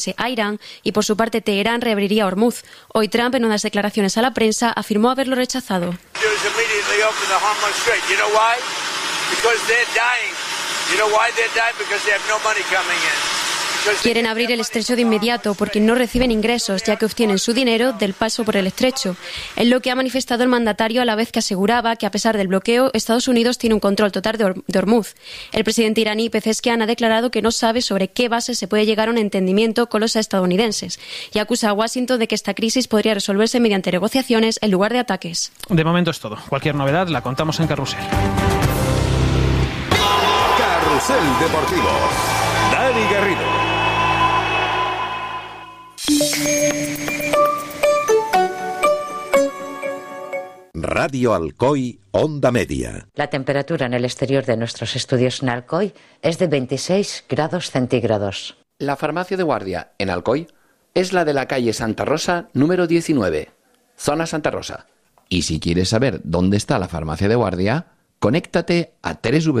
a Irán y por su parte Teherán reabriría Hormuz. Hoy Trump, en unas declaraciones a la prensa, afirmó haberlo rechazado. Quieren abrir el estrecho de inmediato porque no reciben ingresos, ya que obtienen su dinero del paso por el estrecho. Es lo que ha manifestado el mandatario, a la vez que aseguraba que, a pesar del bloqueo, Estados Unidos tiene un control total de Hormuz. El presidente iraní Pezeshkian ha declarado que no sabe sobre qué base se puede llegar a un entendimiento con los estadounidenses y acusa a Washington de que esta crisis podría resolverse mediante negociaciones en lugar de ataques. De momento es todo. Cualquier novedad la contamos en Carrusel. Carrusel Deportivo. Dani Garrido. Radio Alcoy, Onda Media. La temperatura en el exterior de nuestros estudios en Alcoy es de 26 grados centígrados. La farmacia de guardia en Alcoy es la de la calle Santa Rosa, número 19, zona Santa Rosa. Y si quieres saber dónde está la farmacia de guardia, conéctate a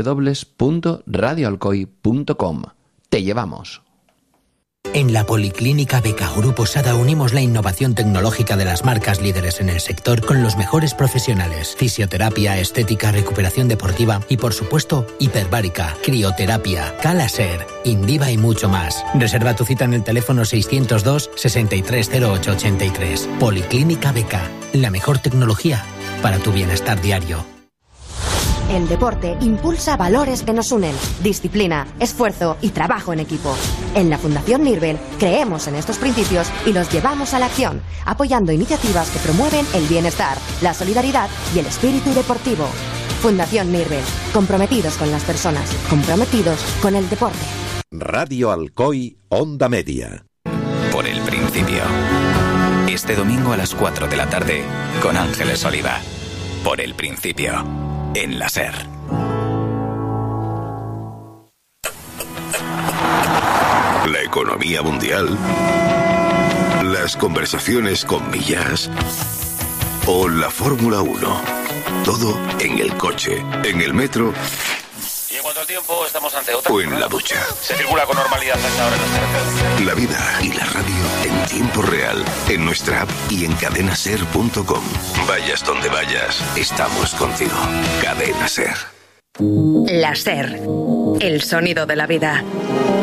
www.radioalcoy.com. Te llevamos. En la Policlínica Beca Grupo Sada unimos la innovación tecnológica de las marcas líderes en el sector con los mejores profesionales. Fisioterapia, estética, recuperación deportiva y, por supuesto, hiperbárica, crioterapia, Calaser, Indiva y mucho más. Reserva tu cita en el teléfono 602 630883. Policlínica Beca, la mejor tecnología para tu bienestar diario. El deporte impulsa valores que nos unen: disciplina, esfuerzo y trabajo en equipo. En la Fundación Mirbel creemos en estos principios y los llevamos a la acción, apoyando iniciativas que promueven el bienestar, la solidaridad y el espíritu deportivo. Fundación Mirbel, comprometidos con las personas, comprometidos con el deporte. Radio Alcoy, Onda Media. Por el principio. Este domingo a las 4 de la tarde con Ángeles Oliva. Por el principio. En la SER. La economía mundial, las conversaciones con Millas o la Fórmula 1. Todo en el coche, en el metro. Y en cuanto al tiempo, estamos ante otra. O en la ducha. Se circula con normalidad hasta ahora en las carreteras. La vida y la radio en tiempo real, en nuestra app y en cadenaser.com. Vayas donde vayas, estamos contigo. Cadena Ser. La SER, el sonido de la vida.